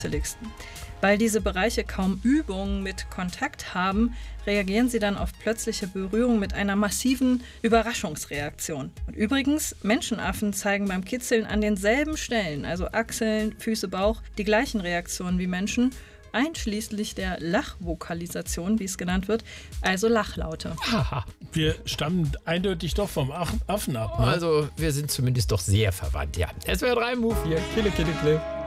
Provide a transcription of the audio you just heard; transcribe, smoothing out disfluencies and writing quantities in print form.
Weil diese Bereiche kaum Übung mit Kontakt haben, reagieren sie dann auf plötzliche Berührung mit einer massiven Überraschungsreaktion. Und übrigens, Menschenaffen zeigen beim Kitzeln an denselben Stellen, also Achseln, Füße, Bauch, die gleichen Reaktionen wie Menschen, einschließlich der Lachvokalisation, wie es genannt wird, also Lachlaute. Haha, wir stammen eindeutig doch vom Affen ab. Ne? Also, wir sind zumindest doch sehr verwandt, ja. SWR 3 Move hier. Kille, kille, kille.